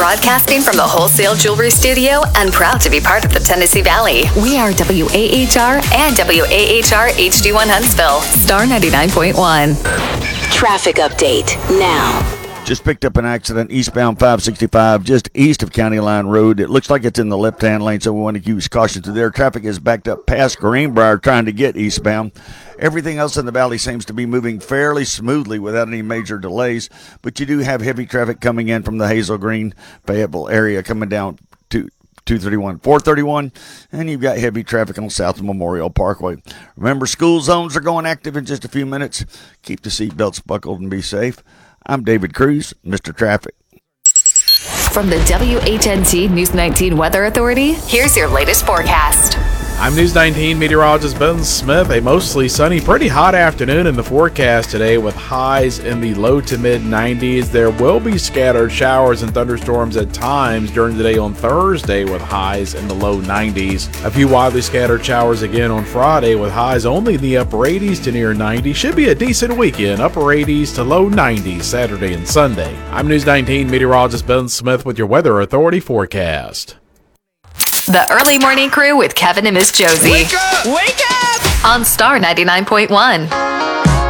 Broadcasting from the Wholesale Jewelry Studio and proud to be part of the Tennessee Valley. We are WAHR and WAHR HD1 Huntsville. Star 99.1. Traffic update now. Just picked up an accident eastbound 565 just east of County Line Road. It looks like it's in the left-hand lane, so we want to use caution to there. Traffic is backed up past Greenbrier trying to get eastbound. Everything else in the valley seems to be moving fairly smoothly without any major delays, but you do have heavy traffic coming in from the Hazel Green, Fayetteville area coming down to 231, 431, and you've got heavy traffic on South Memorial Parkway. Remember, school zones are going active in just a few minutes. Keep the seatbelts buckled and be safe. I'm David Cruz, Mr. Traffic. From the WHNT News 19 Weather Authority, here's your latest forecast. I'm News 19 meteorologist Ben Smith. A mostly sunny, pretty hot afternoon in the forecast today with highs in the low to mid 90s. There will be scattered showers and thunderstorms at times during the day on Thursday with highs in the low 90s. A few widely scattered showers again on Friday with highs only in the upper 80s to near 90. Should be a decent weekend, upper 80s to low 90s Saturday and Sunday. I'm News 19 meteorologist Ben Smith with your Weather Authority forecast. The Early Morning Crew with Kevin and Miss Josie. Wake up! Wake up! On Star 99.1.